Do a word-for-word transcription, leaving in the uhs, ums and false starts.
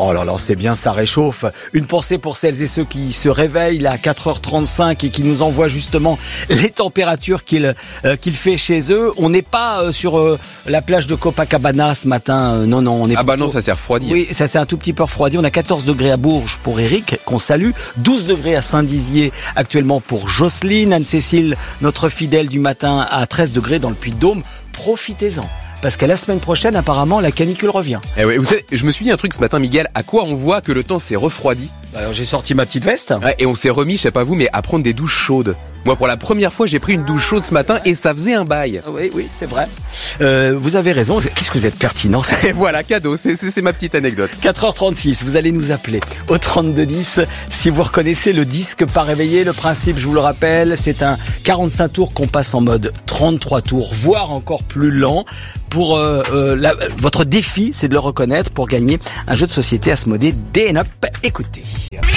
Oh là là, c'est bien, ça réchauffe. Une pensée pour celles et ceux qui se réveillent là, à quatre heures trente-cinq et qui nous envoient justement les températures qu'il, euh, qu'il fait chez eux. On n'est pas euh, sur euh, la plage de Copacabana ce matin. Euh, non, non, on est Ah bah plutôt... non, ça s'est refroidi. Oui, ça s'est un tout petit peu refroidi. On a quatorze degrés à Bourges pour Eric, qu'on salue. douze degrés à Saint-Dizier actuellement pour Jocelyne. Anne-Cécile, notre fidèle du matin, à treize degrés dans le Puy-de-Dôme. Profitez-en. Parce qu'à la semaine prochaine, apparemment, la canicule revient. Eh ouais, vous savez, je me suis dit un truc ce matin, Miguel. À quoi on voit que le temps s'est refroidi? Alors j'ai sorti ma petite veste. Ouais, et on s'est remis, je sais pas vous, mais à prendre des douches chaudes. Moi, pour la première fois, j'ai pris une douche chaude ce matin et ça faisait un bail. Oui, oui, c'est vrai. Euh, vous avez raison. Qu'est-ce que vous êtes pertinent. Et voilà, cadeau. C'est, c'est, c'est ma petite anecdote. quatre heures trente-six, vous allez nous appeler au trente-deux dix. Si vous reconnaissez le disque pas réveillé, le principe, je vous le rappelle, c'est un quarante-cinq tours qu'on passe en mode trente-trois tours, voire encore plus lent. Pour euh, euh, la, votre défi, c'est de le reconnaître pour gagner un jeu de société Asmodée D N O P. Écoutez.